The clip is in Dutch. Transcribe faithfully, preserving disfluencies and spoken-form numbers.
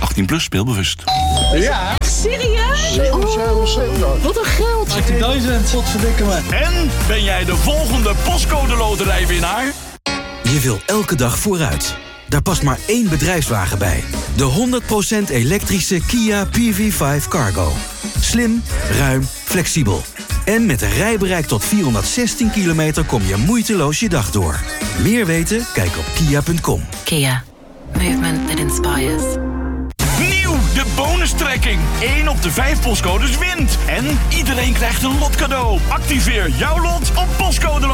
achttien plus, speelbewust. Ja. Serieus? zeven, zeven, zeven. Wat een geld. achttien.000, wat verdikken me. En ben jij de volgende postcode loterijwinnaar? Je wil elke dag vooruit. Daar past maar één bedrijfswagen bij. De honderd procent elektrische Kia P V vijf Cargo. Slim, ruim, flexibel. En met een rijbereik tot vierhonderdzestien kilometer kom je moeiteloos je dag door. Meer weten? Kijk op kia punt com. Kia. Movement that inspires. Nieuw, de bonustrekking. één op de vijf postcodes wint. En iedereen krijgt een lot cadeau. Activeer jouw lot op postcode